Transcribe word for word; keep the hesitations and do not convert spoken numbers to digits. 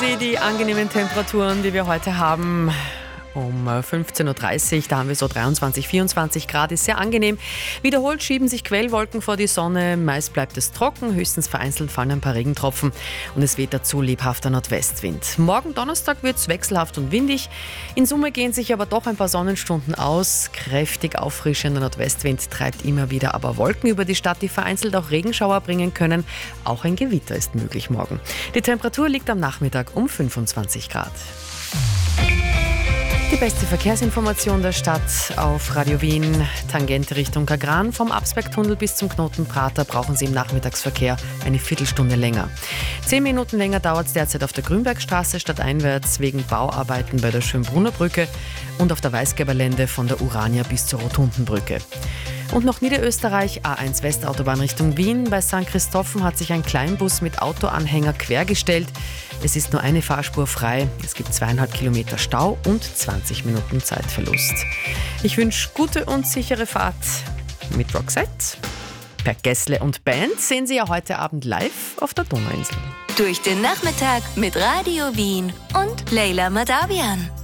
Sie die angenehmen Temperaturen, die wir heute haben. Um fünfzehn Uhr dreißig, da haben wir so dreiundzwanzig, vierundzwanzig Grad, ist sehr angenehm. Wiederholt schieben sich Quellwolken vor die Sonne, meist bleibt es trocken, höchstens vereinzelt fallen ein paar Regentropfen und es weht dazu lebhafter Nordwestwind. Morgen Donnerstag wird es wechselhaft und windig, in Summe gehen sich aber doch ein paar Sonnenstunden aus. Kräftig auffrischender Nordwestwind treibt immer wieder aber Wolken über die Stadt, die vereinzelt auch Regenschauer bringen können. Auch ein Gewitter ist möglich morgen. Die Temperatur liegt am Nachmittag um fünfundzwanzig Grad. Die beste Verkehrsinformation der Stadt auf Radio Wien. Tangente Richtung Kagran. Vom Absbergtunnel bis zum Knoten Prater brauchen Sie im Nachmittagsverkehr eine Viertelstunde länger. Zehn Minuten länger dauert es derzeit auf der Grünbergstraße stadteinwärts wegen Bauarbeiten bei der Schönbrunner Brücke und auf der Weißgerberlände von der Urania bis zur Rotundenbrücke. Und noch Niederösterreich, A eins Westautobahn Richtung Wien. Bei Sankt Christophen hat sich ein Kleinbus mit Autoanhänger quergestellt. Es ist nur eine Fahrspur frei. Es gibt zweieinhalb Kilometer Stau und zwanzig Minuten Zeitverlust. Ich wünsche gute und sichere Fahrt mit Roxette. Per Gessle und Band sehen Sie ja heute Abend live auf der Donauinsel. Durch den Nachmittag mit Radio Wien und Leila Madawian.